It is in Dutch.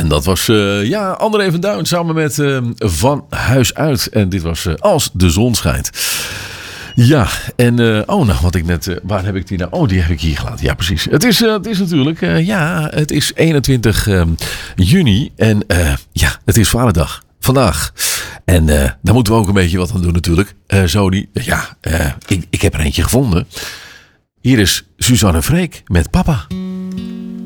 En dat was André van Duin samen met Van Huis Uit. En dit was Als de Zon Schijnt. Ja, en wat ik net... waar heb ik die nou? Oh, die heb ik hier gelaten. Ja, precies. Het is natuurlijk... het is 21 juni. En het is Vaderdag. Vandaag. En daar moeten we ook een beetje wat aan doen natuurlijk. Ik heb er eentje gevonden. Hier is Suzanne Freek met Papa.